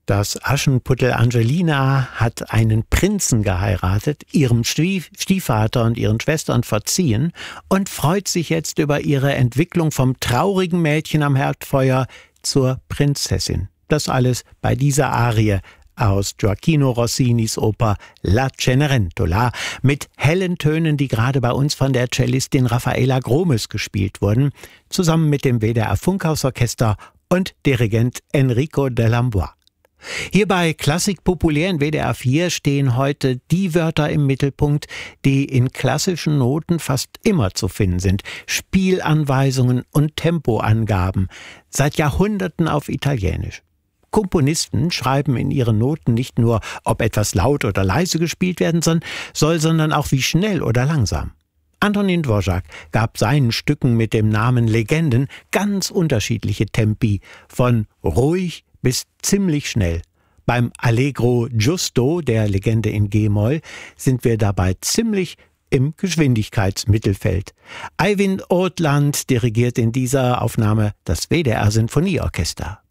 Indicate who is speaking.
Speaker 1: Das Aschenputtel Angelina hat einen Prinzen geheiratet, ihrem Stiefvater und ihren Schwestern verziehen und freut sich jetzt über ihre Entwicklung vom traurigen Mädchen am Herdfeuer zur Prinzessin. Das alles bei dieser Arie aus Gioachino Rossinis Oper La Cenerentola mit hellen Tönen, die gerade bei uns von der Cellistin Raffaella Gromes gespielt wurden, zusammen mit dem WDR Funkhausorchester und Dirigent Enrico Delambois. Hier bei Klassik populär in WDR 4 stehen heute die Wörter im Mittelpunkt, die in klassischen Noten fast immer zu finden sind. Spielanweisungen und Tempoangaben, seit Jahrhunderten auf Italienisch. Komponisten schreiben in ihren Noten nicht nur, ob etwas laut oder leise gespielt werden soll, sondern auch wie schnell oder langsam. Antonín Dvořák gab seinen Stücken mit dem Namen Legenden ganz unterschiedliche Tempi, von ruhig bis ziemlich schnell. Beim Allegro Giusto, der Legende in G-Moll, sind wir dabei ziemlich im Geschwindigkeitsmittelfeld. Eivind Åtland dirigiert in dieser Aufnahme das WDR Sinfonieorchester.